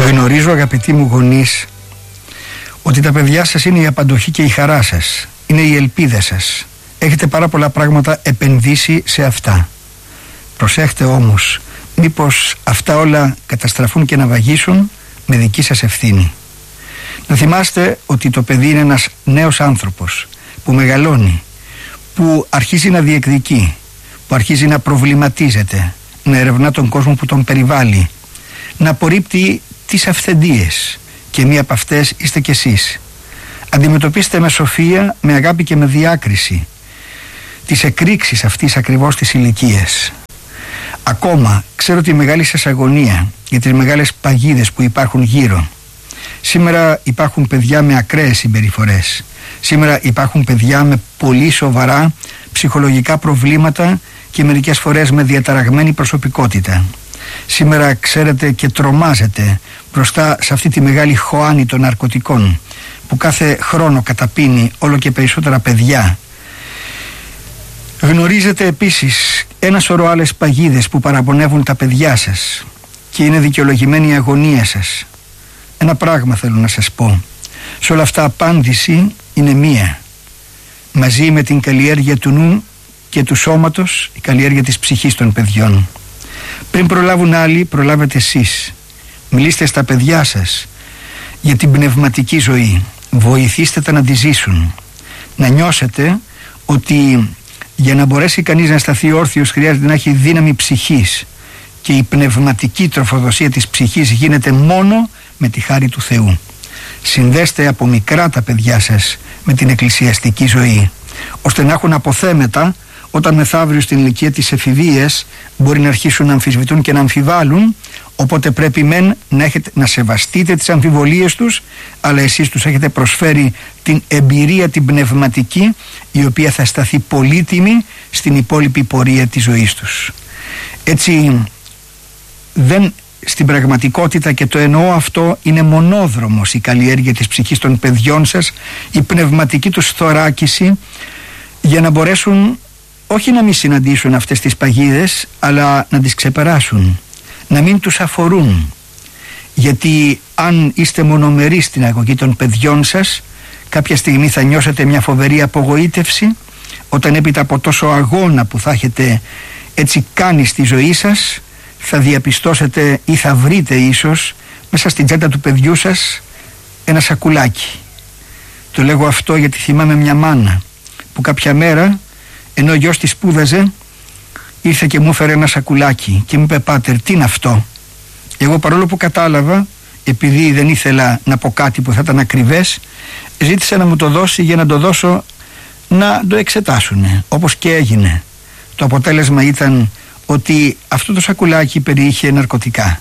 Γνωρίζω, αγαπητοί μου γονείς, ότι τα παιδιά σας είναι η απαντοχή και η χαρά σας, είναι η ελπίδα σας. Έχετε πάρα πολλά πράγματα επενδύσει σε αυτά. Προσέχτε όμως, μήπως αυτά όλα καταστραφούν και να βαγίσουν με δική σας ευθύνη. Να θυμάστε ότι το παιδί είναι ένας νέος άνθρωπος που μεγαλώνει, που αρχίζει να διεκδικεί, που αρχίζει να προβληματίζεται, να ερευνά τον κόσμο που τον περιβάλλει, να απορρίπτει τις αυθεντίες, και μία από αυτές είστε κι εσείς. Αντιμετωπίστε με σοφία, με αγάπη και με διάκριση τις εκρήξεις αυτής ακριβώς της ηλικίας. Ακόμα ξέρω τη μεγάλη σας αγωνία για τις μεγάλες παγίδες που υπάρχουν γύρω. Σήμερα υπάρχουν παιδιά με ακραίες συμπεριφορές. Σήμερα υπάρχουν παιδιά με πολύ σοβαρά ψυχολογικά προβλήματα και μερικές φορές με διαταραγμένη προσωπικότητα. Σήμερα ξέρετε και τρομάζετε μπροστά σε αυτή τη μεγάλη χωάνη των ναρκωτικών που κάθε χρόνο καταπίνει όλο και περισσότερα παιδιά. Γνωρίζετε επίσης ένα σωρό άλλες παγίδες που παραπονεύουν τα παιδιά σας και είναι δικαιολογημένη η αγωνία σας. Ένα πράγμα θέλω να σας πω. Σε όλα αυτά απάντηση είναι μία. Μαζί με την καλλιέργεια του νου και του σώματος, η καλλιέργεια της ψυχής των παιδιών. Πριν προλάβουν άλλοι, προλάβετε εσείς. Μιλήστε στα παιδιά σας για την πνευματική ζωή. Βοηθήστε τα να τη ζήσουν. Να νιώσετε ότι για να μπορέσει κανείς να σταθεί όρθιος χρειάζεται να έχει δύναμη ψυχής, και η πνευματική τροφοδοσία της ψυχής γίνεται μόνο με τη χάρη του Θεού. Συνδέστε από μικρά τα παιδιά σας με την εκκλησιαστική ζωή, ώστε να έχουν αποθέμετα όταν μεθαύριο στην ηλικία της εφηβείας μπορεί να αρχίσουν να αμφισβητούν και να αμφιβάλλουν. Οπότε πρέπει μεν να σεβαστείτε τις αμφιβολίες τους, αλλά εσείς τους έχετε προσφέρει την εμπειρία την πνευματική, η οποία θα σταθεί πολύτιμη στην υπόλοιπη πορεία της ζωής τους. Έτσι στην πραγματικότητα, και το εννοώ αυτό, είναι μονόδρομος η καλλιέργεια της ψυχής των παιδιών σας, η πνευματική τους θωράκιση, για να μπορέσουν όχι να μην συναντήσουν αυτές τις παγίδες, αλλά να τις ξεπεράσουν, να μην τους αφορούν. Γιατί αν είστε μονομερείς στην αγωγή των παιδιών σας, κάποια στιγμή θα νιώσετε μια φοβερή απογοήτευση, όταν έπειτα από τόσο αγώνα που θα έχετε έτσι κάνει στη ζωή σας, θα διαπιστώσετε ή θα βρείτε ίσως μέσα στην τσάντα του παιδιού σας ένα σακουλάκι. Το λέγω αυτό γιατί θυμάμαι μια μάνα που κάποια μέρα, ενώ ο γιος της σπούδαζε, ήρθε και μου έφερε ένα σακουλάκι και μου είπε: «Πάτερ, τι είναι αυτό?» Εγώ, παρόλο που κατάλαβα, επειδή δεν ήθελα να πω κάτι που θα ήταν ακριβές, ζήτησα να μου το δώσει για να το δώσω να το εξετάσουν, όπως και έγινε. Το αποτέλεσμα ήταν ότι αυτό το σακουλάκι περιείχε ναρκωτικά.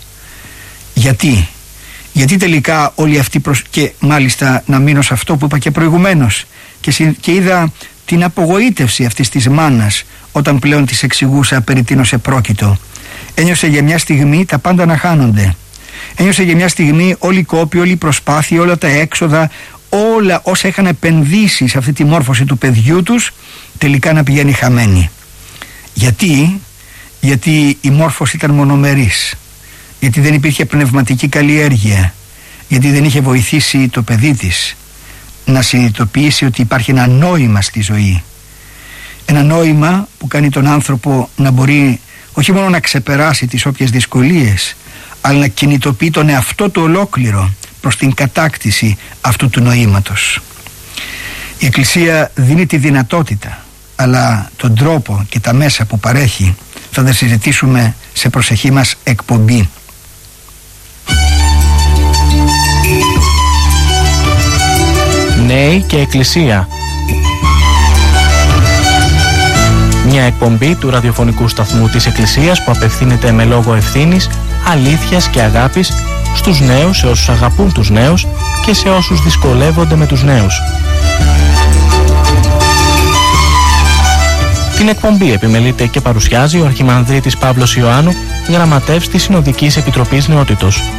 Γιατί τελικά όλοι αυτοί και μάλιστα να μείνω σε αυτό που είπα και προηγουμένως, και είδα την απογοήτευση αυτής της μάνας όταν πλέον της εξηγούσα περί τίνος επρόκειτο. Ένιωσε για μια στιγμή τα πάντα να χάνονται. Ένιωσε για μια στιγμή όλη η κόπη, όλη η προσπάθεια, όλα τα έξοδα, όλα όσα είχαν επενδύσει σε αυτή τη μόρφωση του παιδιού τους, τελικά να πηγαίνει χαμένη. Γιατί η μόρφωση ήταν μονομερής, γιατί δεν υπήρχε πνευματική καλλιέργεια, γιατί δεν είχε βοηθήσει το παιδί της να συνειδητοποιήσει ότι υπάρχει ένα νόημα στη ζωή. Ένα νόημα που κάνει τον άνθρωπο να μπορεί όχι μόνο να ξεπεράσει τις όποιες δυσκολίες, αλλά να κινητοποιεί τον εαυτό του ολόκληρο προς την κατάκτηση αυτού του νοήματος. Η Εκκλησία δίνει τη δυνατότητα, αλλά τον τρόπο και τα μέσα που παρέχει θα τα συζητήσουμε σε προσεχή μας εκπομπή. Νέοι και Εκκλησία. Μια εκπομπή του ραδιοφωνικού σταθμού της Εκκλησίας που απευθύνεται με λόγο ευθύνης, αλήθειας και αγάπης στους νέους, σε όσους αγαπούν τους νέους και σε όσους δυσκολεύονται με τους νέους. Την εκπομπή επιμελείται και παρουσιάζει ο Αρχιμανδρίτης Παύλος Ιωάννου, γραμματεύς της Συνοδικής Επιτροπής Νεότητος.